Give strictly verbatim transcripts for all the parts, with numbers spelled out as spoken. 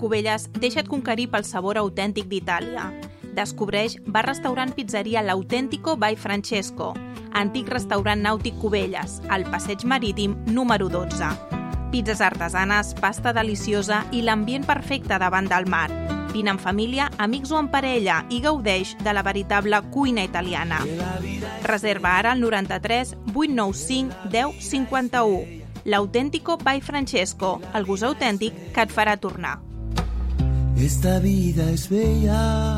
Cubelles deixa't conquerir pel sabor autèntic d'Itàlia. Descobreix bar-restaurant pizzeria L'Autentico by Francesco, antic restaurant nàutic Cubelles, al passeig marítim número dotze. Pizzas artesanes, pasta deliciosa i l'ambient perfecte davant del mar. Vine en família, amics o en parella i gaudeix de la veritable cuina italiana. Reserva ara al noranta-tres vuit nou cinc deu cinquanta-u. L'Autentico by Francesco, el gust autèntic que et farà tornar. Esta vida es bella.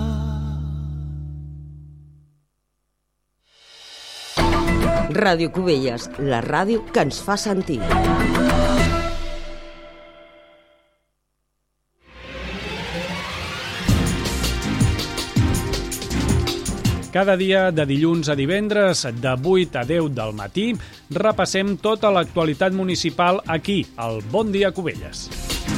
Ràdio Cubelles, la ràdio que ens fa sentir. Cada dia, de dilluns a divendres, de vuit a deu del matí, repassem tota l'actualitat municipal aquí, al Bon Dia Cubelles.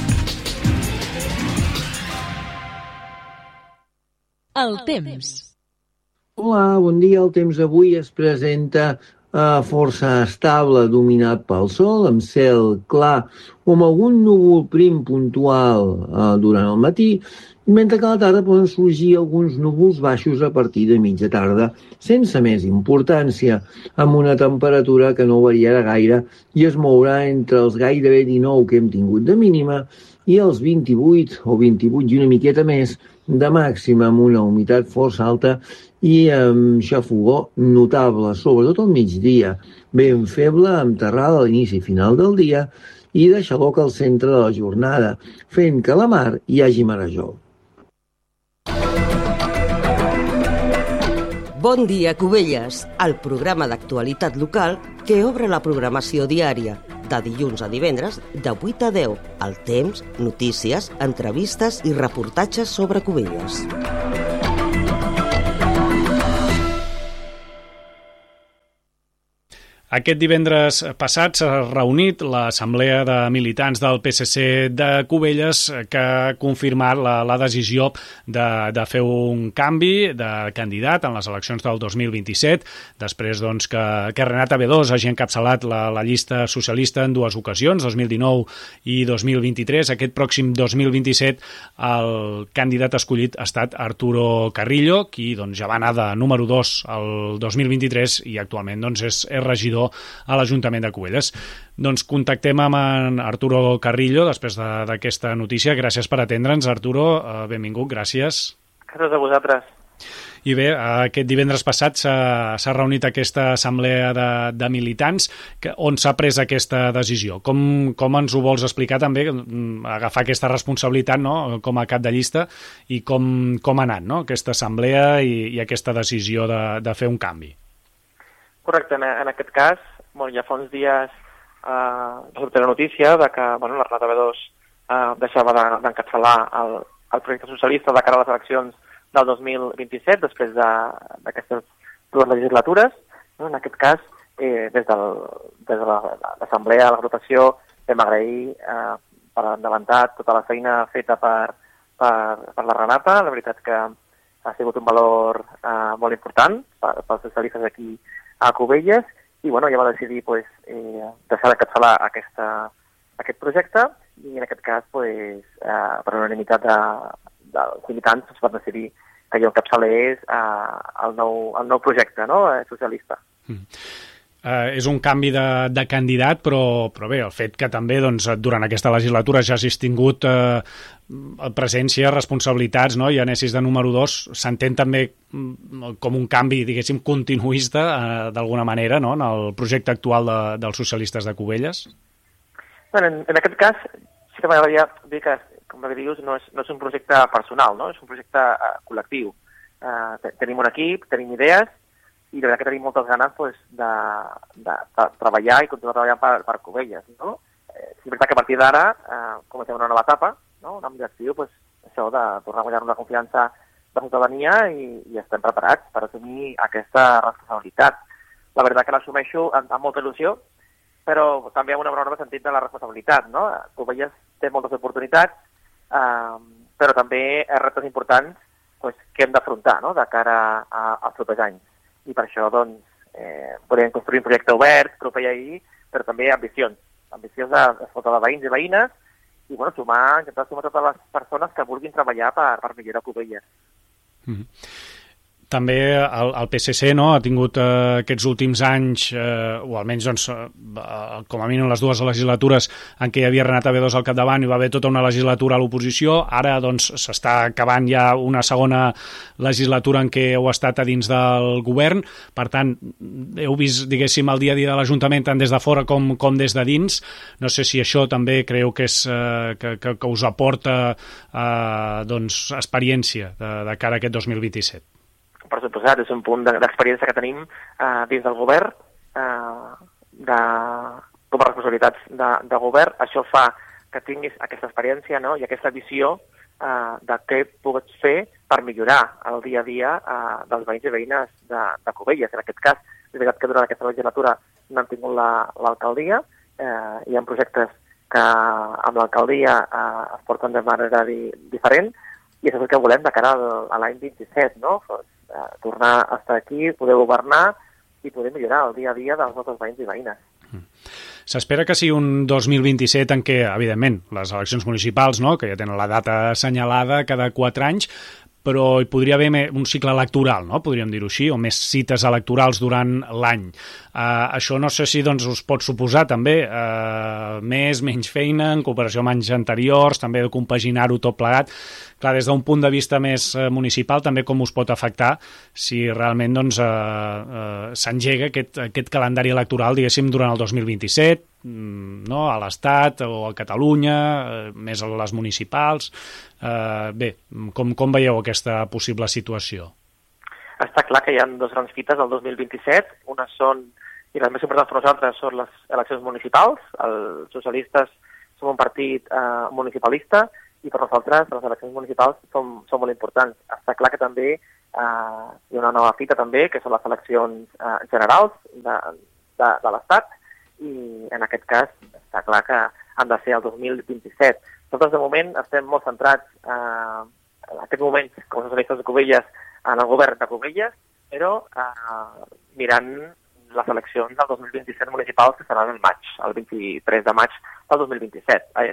El temps. Hola, bon dia. El temps avui es presenta eh, força estable, dominat pel sol, amb cel clar o amb algun núvol prim puntual eh, durant el matí, mentre que a la tarda poden sorgir alguns núvols baixos a partir de mitja tarda, sense més importància, amb una temperatura que no variarà gaire i es mourà entre els gairebé dinou que hem tingut de mínima i els vint-i-vuit o vint-i-vuit i una miqueta més de màxima, amb una humitat força alta i amb xafogor notable, sobretot al migdia, ben feble, amb terrada a l'inici i final del dia i de xaloc al centre de la jornada, fent que a la mar hi hagi marejol. Bon dia, Cubelles, el programa d'actualitat local que obre la programació diària, de dilluns a divendres, de vuit a deu, el temps, notícies, entrevistes i reportatges sobre Cubelles. Aquest divendres passat s'ha reunit l'Assemblea de Militants del P S C de Cubelles que ha confirmat la, la decisió de, de fer un canvi de candidat en les eleccions del dos mil vint-i-set, després doncs, que, que Renata Bedós hagi encapçalat la, la llista socialista en dues ocasions, dos mil dinou i dos mil vint-i-tres. Aquest pròxim dos mil vint-i-set el candidat escollit ha estat Arturo Carrillo, qui doncs, ja va anar de número dos el dos mil vint-i-tres i actualment doncs, és, és regidor a l'Ajuntament de Cubelles. Doncs contactem amb en Arturo Carrillo després d'aquesta notícia. Gràcies per atendre'ns, Arturo. Benvingut, gràcies. Gràcies a vosaltres. I bé, aquest divendres passat s'ha reunit aquesta assemblea de, de militants que, on s'ha pres aquesta decisió. Com, com ens ho vols explicar també, agafar aquesta responsabilitat, no?, com a cap de llista i com, com ha anat, no?, aquesta assemblea i, i aquesta decisió de, de fer un canvi? Correcte, en, en aquest cas, bueno, ja fa uns dies eh, va sortir la notícia de que bueno, la Renata Bedós eh, deixava d'encapçalar de, el, el projecte socialista de cara a les eleccions del dos mil vint-i-set, després d'aquestes de, dues legislatures. No? En aquest cas, eh, des, del, des de l'Assemblea, la votació, vam agrair eh, per endavantat tota la feina feta per, per, per la Renata. La veritat que ha sigut un valor eh, molt important per, pels socialistes aquí a Cubelles, i bueno, ja va decidir pues, eh, deixar d'encapçalar aquesta, aquest projecte, i en aquest cas, pues, eh, per unanimitat de, dels militants, es va decidir que jo encapçalés eh, el, nou, el nou projecte, no?, socialista. Mm. Uh, és un canvi de, de candidat, però, però bé, el fet que també doncs, durant aquesta legislatura ja hagis tingut uh, presència, responsabilitats, no?, i anessis de número dos, s'entén també com un canvi, diguéssim, continuista, uh, d'alguna manera, no?, en el projecte actual de, dels socialistes de Cubelles? Bueno, en, en aquest cas, sí que m'agradaria dir que, com dius, no és, no és un projecte personal, no?, és un projecte uh, col·lectiu. Uh, tenim un equip, tenim idees, i la veritat que tenim moltes ganes pues, de, de, de treballar i continuar treballant per, per Cubelles. No? Eh, és veritat que a partir d'ara eh, comencem una nova etapa, no? Una direcció, pues, això de tornar a guanyar la confiança de la ciutadania i, i estem preparats per assumir aquesta responsabilitat. La veritat que l'assumeixo amb, amb molta il·lusió, però també amb una enorme sentit de la responsabilitat. No? Cubelles té moltes oportunitats, eh, però també reptes importants pues, que hem d'afrontar, no? De cara a, als propers anys. I per això, doncs, eh, podem construir un projecte obert, proper ahir, però també ambicions. Ambicions d'escoltar de veïns i veïnes i bueno, sumar, intentar sumar totes les persones que vulguin treballar per, per millorar Cubelles. Mm-hmm. També el, el P S C, no, ha tingut eh, aquests últims anys, eh, o almenys doncs, eh, com a mínim les dues legislatures en què hi havia Renata Bedós al capdavant, hi va haver tota una legislatura a l'oposició, ara doncs s'està acabant ja una segona legislatura en què heu estat a dins del govern, per tant, heu vist, diguéssim, el dia a dia de l'Ajuntament tant des de fora com, com des de dins. No sé si això també creieu que, és, eh, que, que, que us aporta eh, doncs, experiència de, de cara a aquest dos mil vint-i-set. Per suposat, és un punt d'experiència que tenim eh, dins del govern, eh, de, com a responsabilitats de, de govern. Això fa que tinguis aquesta experiència, no?, i aquesta visió eh, de què pots fer per millorar el dia a dia eh, dels veïns i veïnes de, de Cubelles. En aquest cas, és veritat que durant aquesta legislatura no han tingut l'alcaldia, la, eh, hi ha projectes que amb l'alcaldia eh, es porten de manera di, diferent, i això és el que volem de cara al, a l'any vint-i-set, no?, Eh, tornar a estar aquí, poder governar i poder millorar el dia a dia dels nostres veïns i veïnes. S'espera que sigui un dos mil vint-i-set en què, evidentment, les eleccions municipals, no?, que ja tenen la data assenyalada cada quatre anys, però hi podria haver un cicle electoral, no?, podríem dir-ho així, o més cites electorals durant l'any. Uh, això no sé si doncs, us pot suposar també uh, més, menys feina, en comparació amb anys anteriors, també de compaginar-ho tot plegat. Clar, des d'un punt de vista més uh, municipal, també com us pot afectar si realment doncs, uh, uh, s'engega aquest, aquest calendari electoral, diguéssim, durant el dos mil vint-i-set, no? A l'Estat o a Catalunya, uh, més a les municipals. Uh, bé, com, com veieu aquesta possible situació? Està clar que hi ha dues grans fites el dos mil vint-i-set. Una són, i les més importants per nosaltres, són les eleccions municipals. Els socialistes som un partit eh, municipalista i per nosaltres les eleccions municipals són, són molt importants. Està clar que també eh, hi ha una nova fita també, que són les eleccions eh, generals de, de, de l'Estat, i en aquest cas està clar que han de ser el dos mil vint-i-set. Nosaltres de moment estem molt centrats eh, en aquest moment, com a socialistes de Cubelles, en el govern de Cubelles, però eh, mirant les eleccions del dos mil vint-i-set municipals que seran el maig, el vint-i-tres de maig del dos mil vint-i-set. Eh,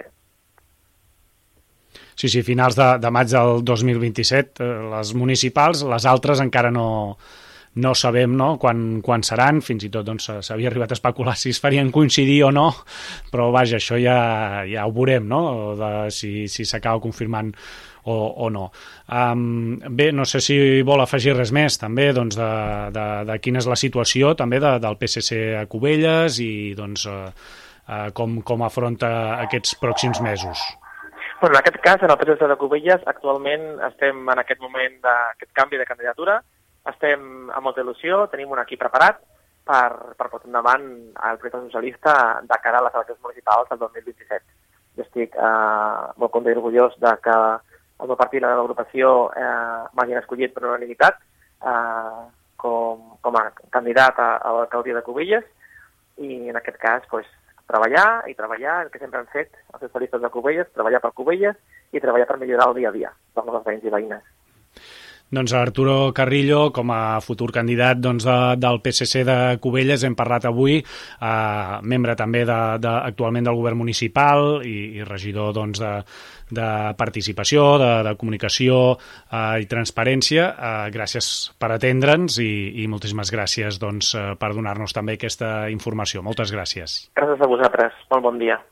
Sí, sí, finals de, de maig del dos mil vint-i-set, eh, les municipals, les altres encara no, no sabem, no?, quan, quan seran, fins i tot doncs, s'havia arribat a especular si es farien coincidir o no, però vaja, això ja, ja ho veurem, no?, de, si si s'acaba confirmant o, o no. Um, bé, no sé si vol afegir res més, també, doncs, de, de, de quina és la situació, també, de, del P S C a Cubelles i, doncs, uh, uh, com, com afronta aquests pròxims mesos. Bueno, en aquest cas, en el P S C de Cubelles, actualment estem en aquest moment d'aquest canvi de candidatura, estem amb molta il·lusió, tenim un equip preparat per, per portar endavant el projecte socialista de cara a les eleccions municipals del dos mil vint-i-set. Jo estic eh, molt content i orgullós de que el meu partit i la meva agrupació eh, m'hagin escollit per unanimitat eh, com, com a candidat a, a l'alcaldia de Cubelles, i en aquest cas, pues, treballar i treballar, el que sempre han fet els socialistes de Cubelles, treballar per Cubelles i treballar per millorar el dia a dia dels nostres veïns i veïnes. Doncs Arturo Carrillo, com a futur candidat doncs, de, del P S C de Cubelles, hem parlat avui, eh, membre també de, de, actualment del govern municipal i, i regidor doncs, de, de participació, de, de comunicació eh, i transparència. Eh, gràcies per atendre'ns i, i moltíssimes gràcies doncs, per donar-nos també aquesta informació. Moltes gràcies. Gràcies a vosaltres. Molt bon dia.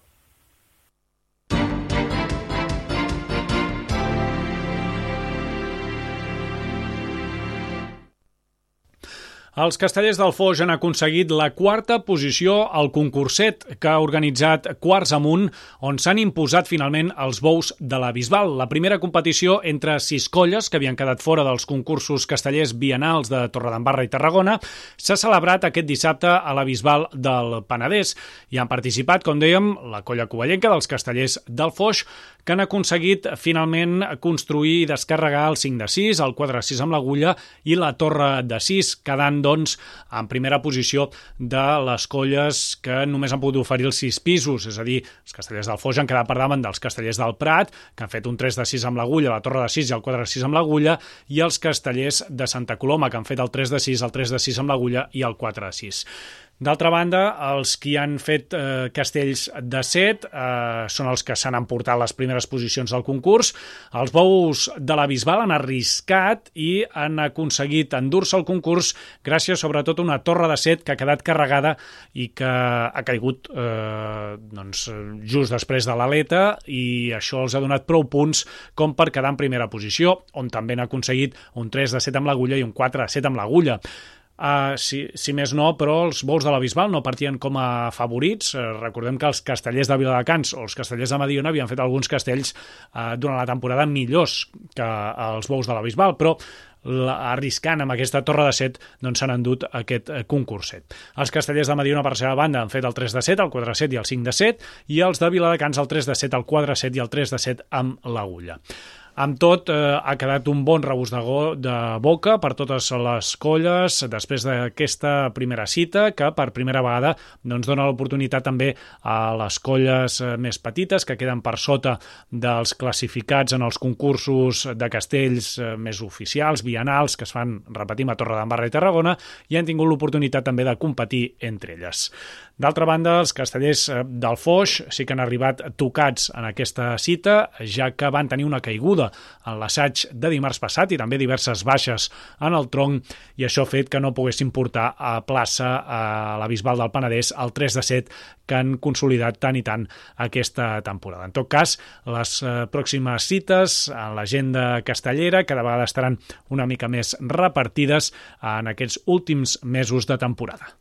Els castellers del Foix han aconseguit la quarta posició al concurset que ha organitzat Quarts Amunt, on s'han imposat finalment els bous de la Bisbal. La primera competició entre sis colles que havien quedat fora dels concursos castellers biennals de Torredembarra i Tarragona s'ha celebrat aquest dissabte a la Bisbal del Penedès. Hi han participat, com dèiem, la colla covellenca dels castellers del Foix, que han aconseguit finalment construir i descarregar el cinc de sis, el quatre de sis amb l'agulla i la torre de sis, quedant doncs, en primera posició de les colles que només han pogut oferir els sis pisos, és a dir, els castellers del Foix han quedat per davant dels castellers del Prat, que han fet un tres de sis amb l'agulla, la torre de sis i el quatre de sis amb l'agulla, i els castellers de Santa Coloma, que han fet el tres de sis, el tres de sis amb l'agulla i el quatre de sis. D'altra banda, els qui han fet eh, castells de set eh, són els que s'han emportat les primeres posicions del concurs. Els bous de la Bisbal han arriscat i han aconseguit endur-se el concurs gràcies sobretot a una torre de set que ha quedat carregada i que ha caigut eh, doncs, just després de l'aleta, i això els ha donat prou punts com per quedar en primera posició, on també han aconseguit un tres de set amb l'agulla i un quatre de set amb l'agulla. Uh, si, si més no, però els bous de la Bisbal no partien com a favorits. Uh, recordem que els castellers de Viladecans o els castellers de Mediona havien fet alguns castells uh, durant la temporada millors que els bous de la Bisbal, però la, arriscant amb aquesta torre de set doncs s'han endut aquest uh, concurset. Els castellers de Mediona, per la seva banda, han fet el tres de set, el quatre de set i el cinc de set, i els de Viladecans el tres de set, el quatre de set i el tres de set amb l'agulla. Amb tot, eh, ha quedat un bon regust de, go de boca per totes les colles després d'aquesta primera cita, que per primera vegada doncs, dona l'oportunitat també a les colles més petites, que queden per sota dels classificats en els concursos de castells més oficials, bienals, que es fan, repetim, a Torredembarra i Tarragona, i han tingut l'oportunitat també de competir entre elles. D'altra banda, els castellers del Foix sí que han arribat tocats en aquesta cita, ja que van tenir una caiguda en l'assaig de dimarts passat i també diverses baixes en el tronc, i això ha fet que no poguessin portar a plaça a la Bisbal del Penedès el tres de set que han consolidat tant i tant aquesta temporada. En tot cas, les pròximes cites en l'agenda castellera cada vegada estaran una mica més repartides en aquests últims mesos de temporada.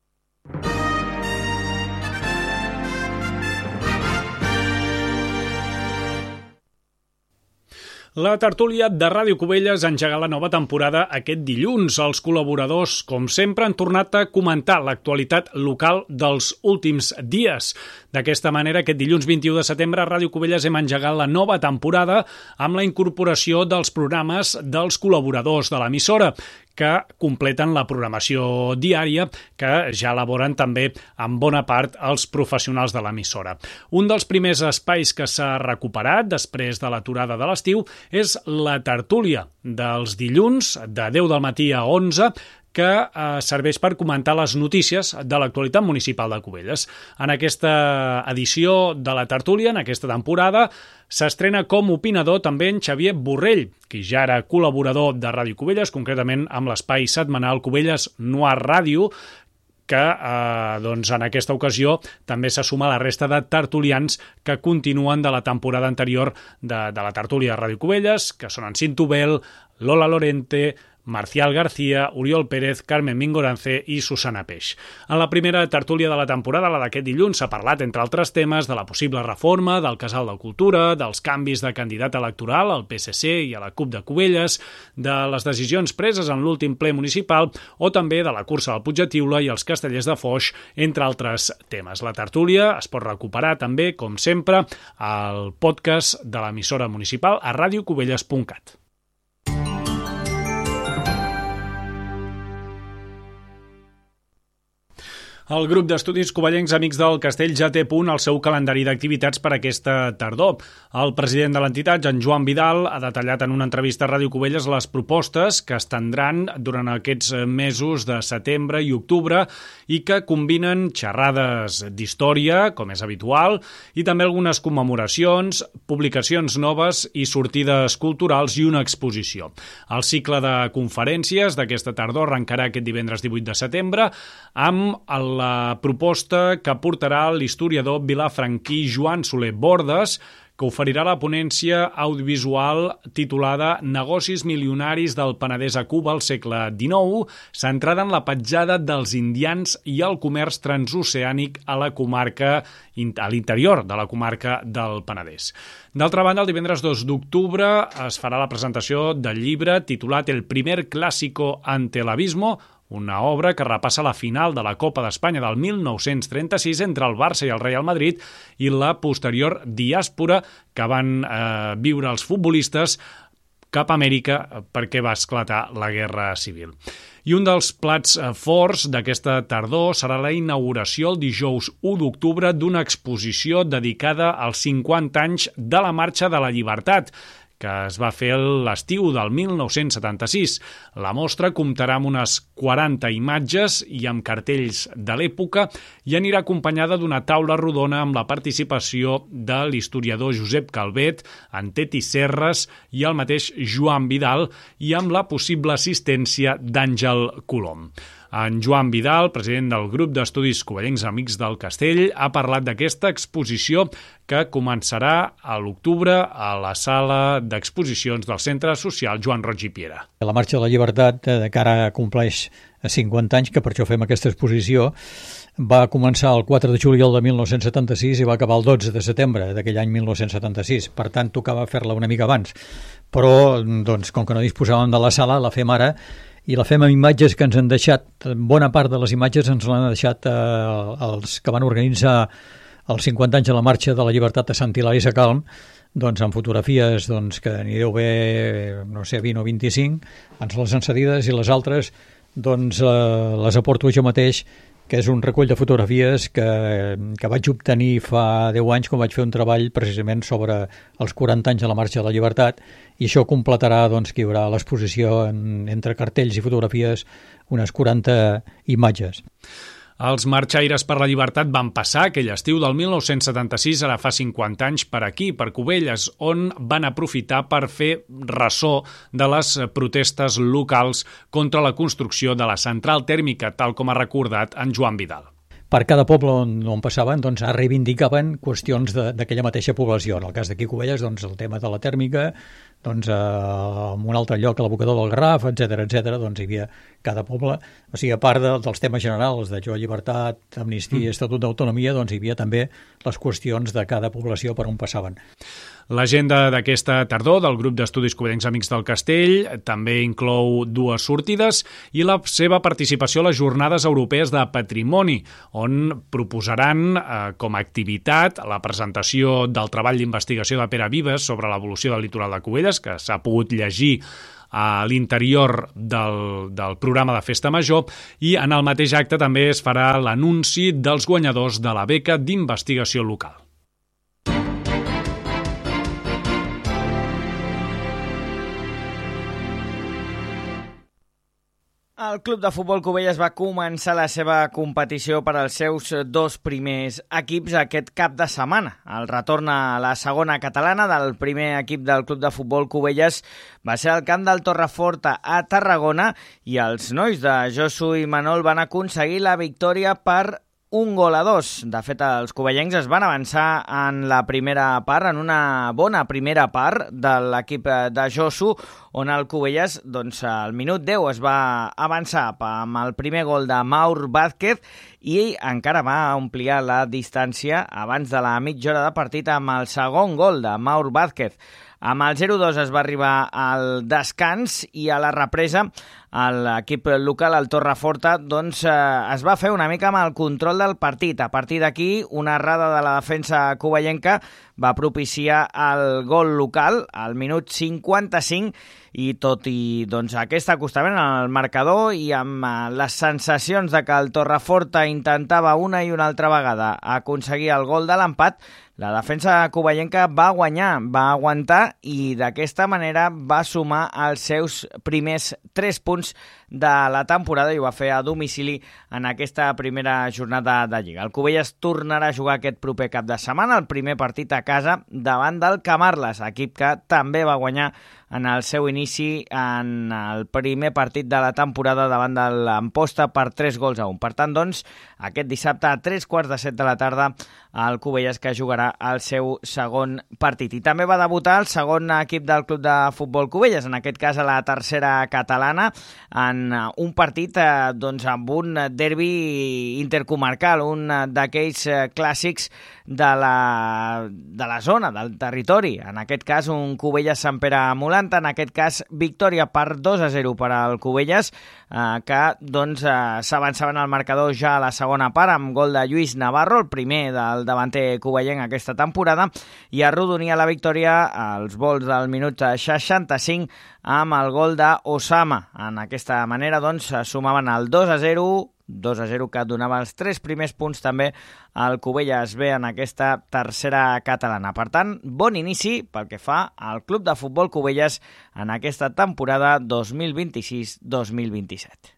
La tertúlia de Ràdio Cubelles ha engegat la nova temporada aquest dilluns. Els col·laboradors, com sempre, han tornat a comentar l'actualitat local dels últims dies. D'aquesta manera, aquest dilluns vint-i-u de setembre a Ràdio Cubelles hem engegat la nova temporada amb la incorporació dels programes dels col·laboradors de l'emissora, que completen la programació diària que ja elaboren també en bona part els professionals de l'emissora. Un dels primers espais que s'ha recuperat després de l'aturada de l'estiu és la tertúlia dels dilluns de deu del matí a onze, que eh, serveix per comentar les notícies de l'actualitat municipal de Cubelles. En aquesta edició de la tertúlia, en aquesta temporada, s'estrena com opinador també en Xavier Borrell, qui ja era col·laborador de Ràdio Cubelles, concretament amb l'espai setmanal Cubelles Noir Ràdio, que eh, doncs en aquesta ocasió també se suma a la resta de tertulians que continuen de la temporada anterior de, de la tertúlia de Ràdio Cubelles, que són en Cinto Bel, Lola Lorente, Marcial García, Oriol Pérez, Carmen Mingorance i Susana Peix. En la primera tertúlia de la temporada, la d'aquest dilluns, s'ha parlat, entre altres temes, de la possible reforma del Casal de Cultura, dels canvis de candidat electoral al P S C i a la CUP de Cubelles, de les decisions preses en l'últim ple municipal o també de la cursa del Puig de Tiula i els castellers de Foix, entre altres temes. La tertúlia es pot recuperar també, com sempre, al podcast de l'emissora municipal a radio cubelles punt cat. El grup d'estudis covellencs Amics del Castell ja té a punt el seu calendari d'activitats per aquesta tardor. El president de l'entitat, en Joan Vidal, ha detallat en una entrevista a Ràdio Cubelles les propostes que es tindran durant aquests mesos de setembre i octubre i que combinen xerrades d'història, com és habitual, i també algunes commemoracions, publicacions noves i sortides culturals i una exposició. El cicle de conferències d'aquesta tardor arrencarà aquest divendres divuit de setembre amb el la proposta que portarà l'historiador vilafranquí Joan Soler Bordes, que oferirà la ponència audiovisual titulada Negocis milionaris del Penedès a Cuba al segle dinou, centrada en la petjada dels indians i el comerç transoceànic a la comarca, a l'interior de la comarca del Penedès. D'altra banda, el divendres dos d'octubre es farà la presentació del llibre titulat El primer clásico ante el abismo, una obra que repassa la final de la Copa d'Espanya del mil nou-cents trenta-sis entre el Barça i el Real Madrid i la posterior diàspora que van eh, viure els futbolistes cap a Amèrica perquè va esclatar la Guerra Civil. I un dels plats forts d'aquesta tardor serà la inauguració el dijous u d'octubre d'una exposició dedicada als cinquanta anys de la Marxa de la Llibertat, que es va fer l'estiu del mil nou-cents setanta-sis. La mostra comptarà amb unes quaranta imatges i amb cartells de l'època i anirà acompanyada d'una taula rodona amb la participació de l'historiador Josep Calvet, en Teti Serres i el mateix Joan Vidal i amb la possible assistència d'Àngel Colom. En Joan Vidal, president del grup d'estudis covellencs Amics del Castell, ha parlat d'aquesta exposició que començarà a l'octubre a la sala d'exposicions del Centre Social Joan Roig i Piera. La Marxa de la Llibertat, de cara a compleix cinquanta anys, que per això fem aquesta exposició, va començar el quatre de juliol de mil nou-cents setanta-sis i va acabar el dotze de setembre d'aquell any mil nou-cents setanta-sis. Per tant, tocava fer-la una mica abans. Però, doncs, com que no disposàvem de la sala, la fem ara i la fem amb imatges que ens han deixat, bona part de les imatges ens l'han deixat eh, els que van organitzar els cinquanta anys de la Marxa de la Llibertat a Sant Hilari Sacalm, doncs amb fotografies doncs, que n'hi deu haver, no sé, vint o vint-i-cinc, ens les han cedides i les altres doncs eh, les aporto jo mateix, que és un recull de fotografies que, que vaig obtenir fa deu anys quan vaig fer un treball precisament sobre els quaranta anys de la Marxa de la Llibertat, i això completarà doncs, que hi haurà a l'exposició en, entre cartells i fotografies unes quaranta imatges. Els marxaires per la llibertat van passar aquell estiu del mil nou-cents setanta-sis, ara fa cinquanta anys, per aquí, per Cubelles, on van aprofitar per fer ressò de les protestes locals contra la construcció de la central tèrmica, tal com ha recordat en Joan Vidal. Per cada poble on, on passaven doncs, reivindicaven qüestions d'aquella mateixa població. En el cas d'aquí Cubelles, doncs, el tema de la tèrmica, doncs, eh, en un altre lloc, a l'abocador del Garraf, etcètera, etcètera, doncs hi havia cada poble. O sigui, a part de, dels temes generals de Jo Llibertat, Amnistia, mm. Estatut d'Autonomia, doncs hi havia també les qüestions de cada població per on passaven. L'agenda d'aquesta tardor del grup d'estudis covellencs Amics del Castell també inclou dues sortides i la seva participació a les Jornades Europees de Patrimoni, on proposaran eh, com a activitat la presentació del treball d'investigació de Pere Vives sobre l'evolució del litoral de Cubelles, que s'ha pogut llegir a l'interior del, del programa de Festa Major, i en el mateix acte també es farà l'anunci dels guanyadors de la beca d'investigació local. El Club de Futbol Cubelles va començar la seva competició per als seus dos primers equips aquest cap de setmana. El retorn a la segona catalana del primer equip del Club de Futbol Cubelles va ser al camp del Torreforta a Tarragona i els nois de Josu i Manol van aconseguir la victòria per un gol a dos. De fet, els covellencs es van avançar en la primera part, en una bona primera part de l'equip de Josu, on el Cubelles, doncs, al minut deu es va avançar amb el primer gol de Maur Vázquez i encara va ampliar la distància abans de la mitja hora de partit amb el segon gol de Maur Vázquez. Amb el zero dos es va arribar al descans i a la represa l'equip local, el Torreforta, doncs, eh, es va fer una mica amb el control del partit. A partir d'aquí, una errada de la defensa covellenca va propiciar el gol local al minut cinquanta-cinc i tot i doncs, aquest acostament al marcador i amb eh, les sensacions de que el Torreforta intentava una i una altra vegada aconseguir el gol de l'empat, la defensa covellenca va guanyar, va aguantar i d'aquesta manera va sumar els seus primers tres punts de la temporada i ho va fer a domicili en aquesta primera jornada de Lliga. El Cubelles tornarà a jugar aquest proper cap de setmana, el primer partit a casa davant del Camarles, equip que també va guanyar en el seu inici en el primer partit de la temporada davant de l'Amposta per tres gols a un. Per tant, doncs, aquest dissabte a tres quarts de set de la tarda el Cubelles que jugarà el seu segon partit. I també va debutar el segon equip del Club de Futbol Cubelles, en aquest cas a la tercera catalana, en un partit eh, doncs, amb un derbi intercomarcal, un d'aquells eh, clàssics de la, de la zona, del territori. En aquest cas, un Cubelles-Sant Pere Molanta, en aquest cas, victòria per dos a zero per al Cubelles, eh, que doncs, eh, s'avançaven al marcador ja a la segona part, amb gol de Lluís Navarro, el primer del davanter covellenc aquesta temporada, i arrodonia la victòria als vols del minut seixanta-cinc amb el gol d'Osama. En aquesta manera, doncs, sumaven el dos a zero dos a zero, que donava els tres primers punts també al Cubelles B en aquesta tercera catalana. Per tant, bon inici pel que fa al Club de Futbol Cubelles en aquesta temporada dos mil vint-i-sis dos mil vint-i-set.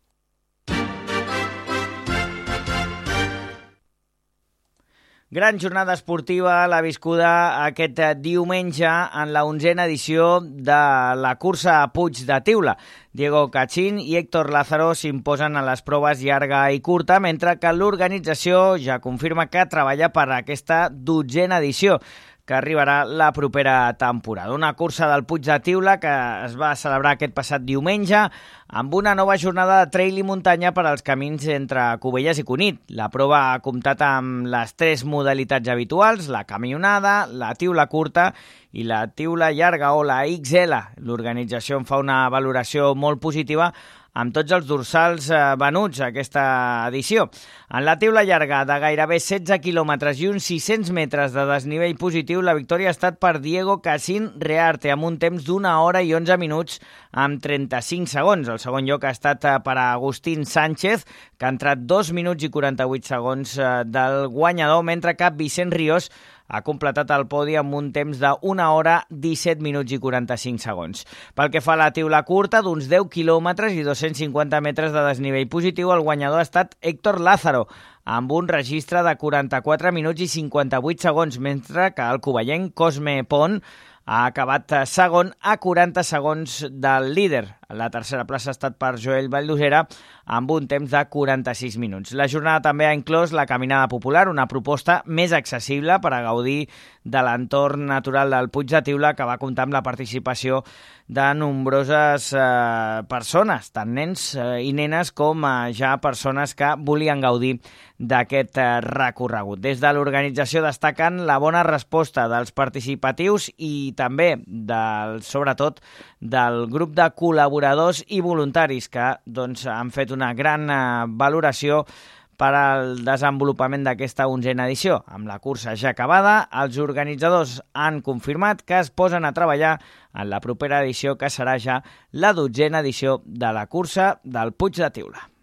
Gran jornada esportiva l'ha viscuda aquest diumenge en la onzena edició de la cursa a Puig de Tiula. Diego Cachín i Héctor Lázaro s'imposen a les proves llarga i curta, mentre que l'organització ja confirma que treballa per aquesta dotzena edició, que arribarà la propera temporada. Una cursa del Puig de Tiula que es va celebrar aquest passat diumenge amb una nova jornada de trail i muntanya per als camins entre Cubelles i Cunit. La prova ha comptat amb les tres modalitats habituals, la camionada, la tiula curta i la tiula llarga o la X L. L'organització en fa una valoració molt positiva amb tots els dorsals eh, venuts a aquesta edició. En la tiula llarga de gairebé setze quilòmetres i uns sis-cents metres de desnivell positiu, la victòria ha estat per Diego Cassin Rearte, amb un temps d'una hora i onze minuts amb trenta-cinc segons. El segon lloc ha estat per a Agustín Sánchez, que ha entrat dos minuts i quaranta-vuit segons eh, del guanyador, mentre que Vicent Ríos ha completat el podi amb un temps d'una hora, disset minuts i quaranta-cinc segons. Pel que fa a la tiula curta, d'uns deu quilòmetres i dos-cents cinquanta metres de desnivell positiu, el guanyador ha estat Héctor Lázaro, amb un registre de quaranta-quatre minuts i cinquanta-vuit segons, mentre que el covellenc Cosme Pont ha acabat segon a quaranta segons del líder. La tercera plaça ha estat per Joel Valldosera amb un temps de quaranta-sis minuts. La jornada també ha inclòs la caminada popular, una proposta més accessible per a gaudir de l'entorn natural del Puig de Tiula, que va comptar amb la participació de nombroses eh, persones, tant nens eh, i nenes com eh, ja persones que volien gaudir d'aquest eh, recorregut. Des de l'organització destaquen la bona resposta dels participatius i també, del, sobretot, del grup de col·laboradors i voluntaris que doncs, han fet una gran eh, valoració per al desenvolupament d'aquesta onzena edició. Amb la cursa ja acabada, els organitzadors han confirmat que es posen a treballar en la propera edició, que serà ja la dotzena edició de la cursa del Puig de Tiula.